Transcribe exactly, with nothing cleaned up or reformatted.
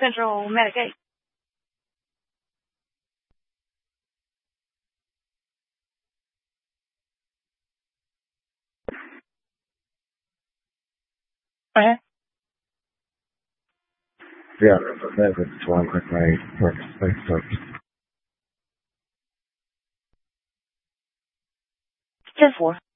Central Medicaid. Uh-huh. Yeah, that's it's one quick my work space service. ten four.